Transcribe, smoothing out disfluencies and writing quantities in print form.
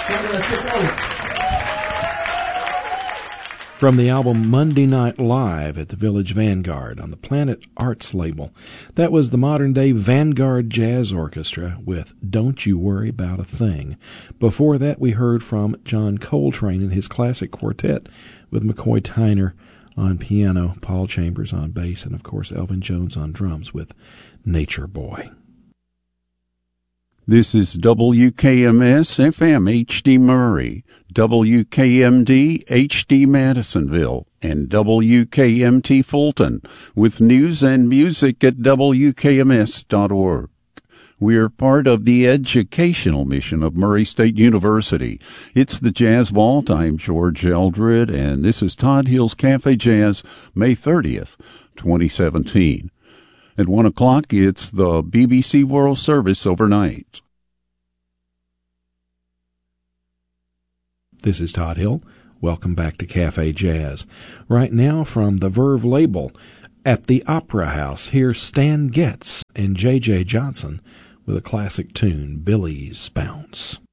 From the album Monday Night Live at the Village Vanguard on the Planet Arts label, that was the modern-day Vanguard Jazz Orchestra with Don't You Worry About a Thing. Before that, we heard from John Coltrane and his classic quartet with McCoy Tyner on piano, Paul Chambers on bass, and, of course, Elvin Jones on drums with Nature Boy. This is WKMS FM HD Murray, WKMD HD Madisonville, and WKMT Fulton, with news and music at WKMS.org. We are part of the educational mission of Murray State University. It's the Jazz Vault. I'm George Eldred, and this is Todd Hill's Cafe Jazz, May 30th, 2017. At 1 o'clock, it's the BBC World Service overnight. This is Todd Hill. Welcome back to Cafe Jazz. Right now from the Verve label, at the Opera House, here's Stan Getz and J.J. Johnson with a classic tune, Billy's Bounce.